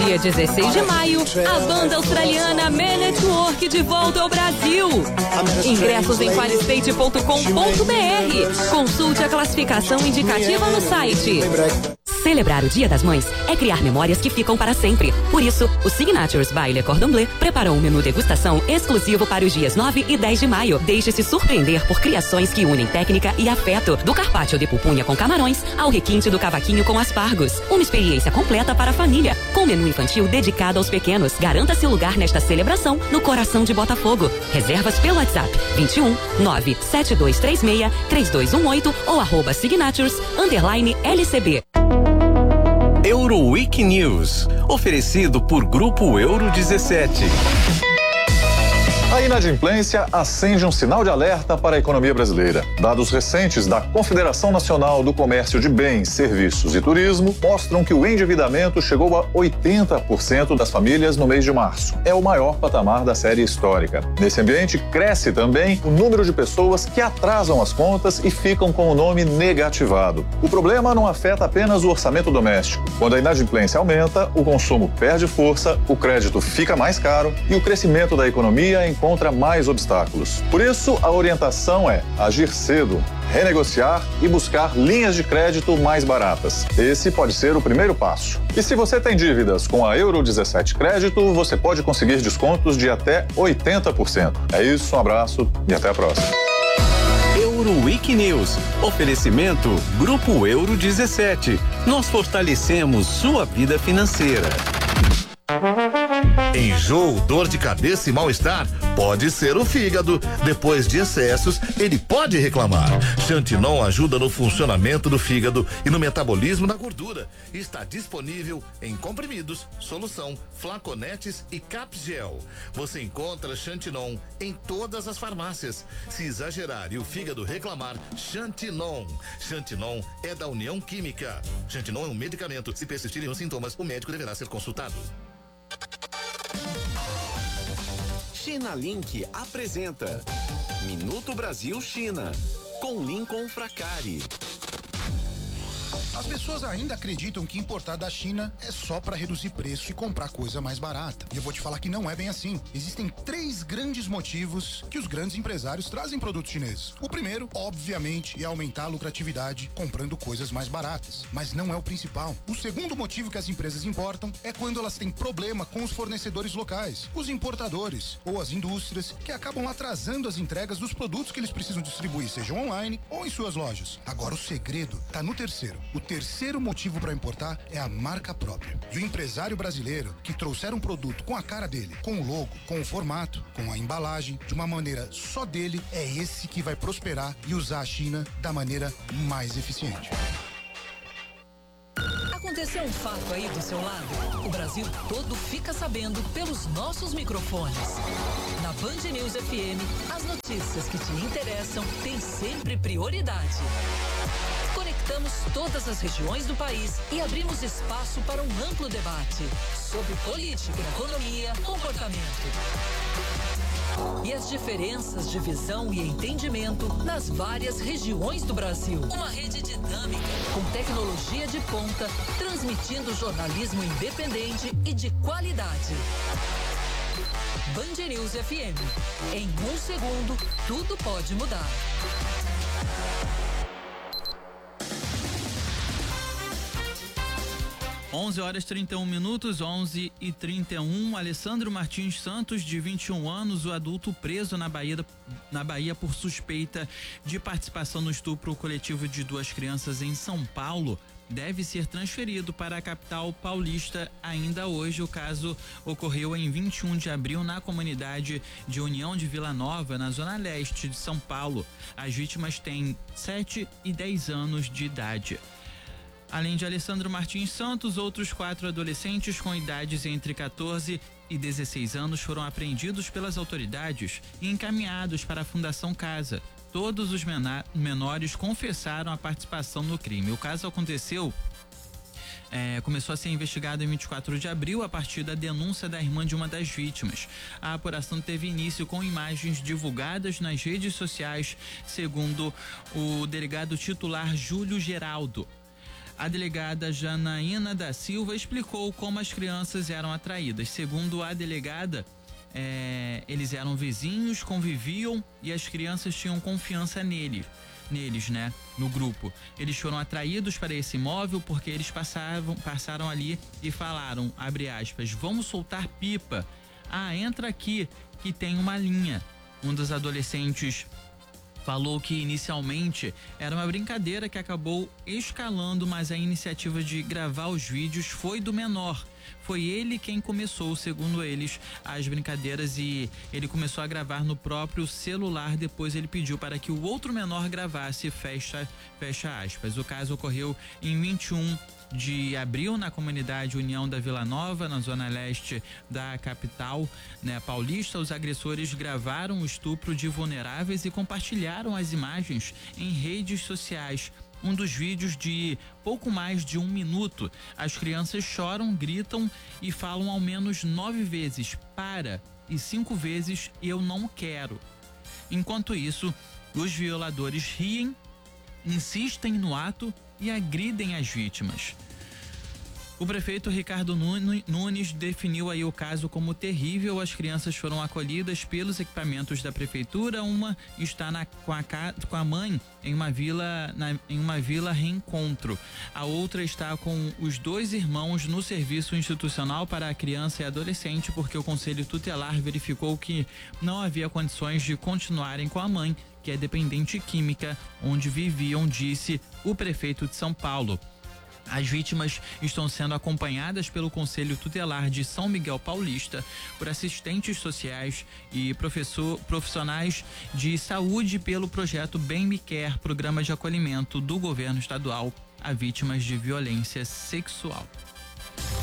dia 16 de maio, a banda australiana Man at Work de volta ao Brasil. Ingressos em qualistate.com.br. Consulte a classificação indicativa no site. Celebrar o Dia das Mães é criar memórias que ficam para sempre. Por isso, o Signatures by Le Cordon Bleu preparou um menu degustação exclusivo para os dias 9 e 10 de maio. Deixe-se surpreender por criações que unem técnica e afeto. Do carpaccio de pupunha com camarões ao requinte do cavaquinho com aspargos. Uma experiência completa para a família, com menu infantil dedicado aos pequenos. Garanta seu lugar nesta celebração no coração de Botafogo. Reservas pelo WhatsApp 21 97236 3218 ou @signatures_LCB. Euroweek News, oferecido por Grupo Euro 17. A inadimplência acende um sinal de alerta para a economia brasileira. Dados recentes da Confederação Nacional do Comércio de Bens, Serviços e Turismo mostram que o endividamento chegou a 80% das famílias no mês de março. É o maior patamar da série histórica. Nesse ambiente, cresce também o número de pessoas que atrasam as contas e ficam com o nome negativado. O problema não afeta apenas o orçamento doméstico. Quando a inadimplência aumenta, o consumo perde força, o crédito fica mais caro e o crescimento da economia encontra mais obstáculos. Por isso, a orientação é agir cedo, renegociar e buscar linhas de crédito mais baratas. Esse pode ser o primeiro passo. E se você tem dívidas com a Euro 17 Crédito, você pode conseguir descontos de até 80%. É isso, um abraço e até a próxima. Euroweek News. Oferecimento Grupo Euro 17. Nós fortalecemos sua vida financeira. Enjoo, dor de cabeça e mal-estar pode ser o fígado. Depois de excessos, ele pode reclamar. Xantinon ajuda no funcionamento do fígado e no metabolismo da gordura. Está disponível em comprimidos, solução, flaconetes e capgel. Você encontra Xantinon em todas as farmácias. Se exagerar e o fígado reclamar, Xantinon. Xantinon é da União Química. Xantinon é um medicamento. Se persistirem os sintomas, o médico deverá ser consultado. China Link apresenta Minuto Brasil China, com Lincoln Fracari. As pessoas ainda acreditam que importar da China é só para reduzir preço e comprar coisa mais barata. E eu vou te falar que não é bem assim. Existem 3 grandes motivos que os grandes empresários trazem produtos chineses. O primeiro, obviamente, é aumentar a lucratividade comprando coisas mais baratas. Mas não é o principal. O segundo motivo que as empresas importam é quando elas têm problema com os fornecedores locais, os importadores ou as indústrias que acabam atrasando as entregas dos produtos que eles precisam distribuir, seja online ou em suas lojas. Agora o segredo tá no terceiro. O terceiro motivo para importar é a marca própria. E o empresário brasileiro que trouxer um produto com a cara dele, com o logo, com o formato, com a embalagem, de uma maneira só dele, é esse que vai prosperar e usar a China da maneira mais eficiente. Aconteceu um fato aí do seu lado? O Brasil todo fica sabendo pelos nossos microfones. Na Band News FM, as notícias que te interessam têm sempre prioridade. Conectamos todas as regiões do país e abrimos espaço para um amplo debate sobre política, economia, comportamento. E as diferenças de visão e entendimento nas várias regiões do Brasil. Uma rede dinâmica, com tecnologia de ponta, transmitindo jornalismo independente e de qualidade. Band News FM. Em 1 segundo, tudo pode mudar. 11h31, 11h31. Alessandro Martins Santos, de 21 anos, o adulto preso na Bahia por suspeita de participação no estupro coletivo de 2 crianças em São Paulo, deve ser transferido para a capital paulista ainda hoje. O caso ocorreu em 21 de abril na comunidade de União de Vila Nova, na zona leste de São Paulo. As vítimas têm 7 e 10 anos de idade. Além de Alessandro Martins Santos, outros 4 adolescentes com idades entre 14 e 16 anos foram apreendidos pelas autoridades e encaminhados para a Fundação Casa. Todos os menores confessaram a participação no crime. O caso aconteceu, começou a ser investigado em 24 de abril a partir da denúncia da irmã de uma das vítimas. A apuração teve início com imagens divulgadas nas redes sociais, segundo o delegado titular Júlio Geraldo. A delegada Janaína da Silva explicou como as crianças eram atraídas. Segundo a delegada, eles eram vizinhos, conviviam e as crianças tinham confiança neles, né, no grupo. Eles foram atraídos para esse imóvel porque eles passaram ali e falaram, abre aspas, vamos soltar pipa. Ah, entra aqui que tem uma linha. Um dos adolescentes falou que inicialmente era uma brincadeira que acabou escalando, mas a iniciativa de gravar os vídeos foi do menor. Foi ele quem começou, segundo eles, as brincadeiras e ele começou a gravar no próprio celular. Depois ele pediu para que o outro menor gravasse, fecha aspas. O caso ocorreu em 21 de abril na comunidade União da Vila Nova, na zona leste da capital, né, paulista. Os agressores gravaram o estupro de vulneráveis e compartilharam as imagens em redes sociais. Um dos vídeos de pouco mais de 1 minuto. As crianças choram, gritam e falam ao menos 9 vezes para e 5 vezes eu não quero. Enquanto isso, os violadores riem, insistem no ato e agridem as vítimas. O prefeito Ricardo Nunes definiu aí o caso como terrível. As crianças foram acolhidas pelos equipamentos da prefeitura. Uma está com a mãe em uma vila reencontro. A outra está com os 2 irmãos no serviço institucional para a criança e adolescente, porque o Conselho Tutelar verificou que não havia condições de continuarem com a mãe, que é dependente química, onde viviam, disse o prefeito de São Paulo. As vítimas estão sendo acompanhadas pelo Conselho Tutelar de São Miguel Paulista, por assistentes sociais e profissionais de saúde pelo projeto Bem Me Quer, programa de acolhimento do governo estadual a vítimas de violência sexual.